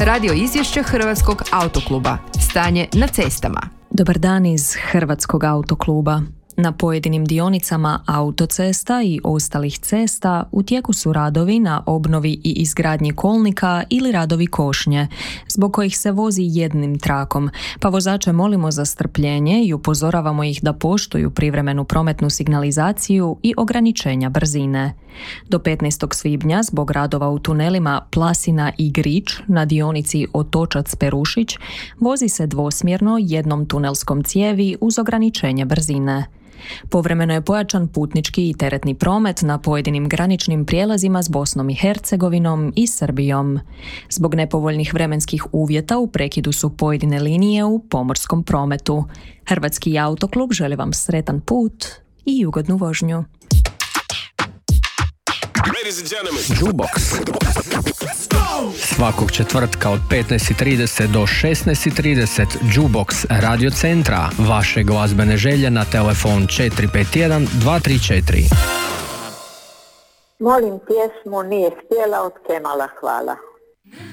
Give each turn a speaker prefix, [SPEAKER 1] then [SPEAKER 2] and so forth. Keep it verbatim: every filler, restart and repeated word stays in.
[SPEAKER 1] Radio izvješće Hrvatskog autokluba. Stanje na cestama.
[SPEAKER 2] Dobar dan iz Hrvatskog autokluba. Na pojedinim dionicama autocesta i ostalih cesta u tijeku su radovi na obnovi i izgradnji kolnika ili radovi košnje, zbog kojih se vozi jednim trakom, pa vozače molimo za strpljenje i upozoravamo ih da poštuju privremenu prometnu signalizaciju i ograničenja brzine. Do petnaestog svibnja zbog radova u tunelima Plasina i Grič na dionici Otočac-Perušić vozi se dvosmjerno jednom tunelskom cijevi uz ograničenje brzine. Povremeno je pojačan putnički i teretni promet na pojedinim graničnim prijelazima s Bosnom i Hercegovinom i Srbijom. Zbog nepovoljnih vremenskih uvjeta u prekidu su pojedine linije u pomorskom prometu. Hrvatski autoklub želi vam sretan put i ugodnu vožnju.
[SPEAKER 3] Jukebox. Svakog četvrtka od petnaest i trideset do šesnaest i trideset Jukebox Radio Centra. Vaše glazbene želje na telefon četiri pet jedan dva tri četiri.
[SPEAKER 4] Molim pjesmu Nije spjela od Kemala, hvala.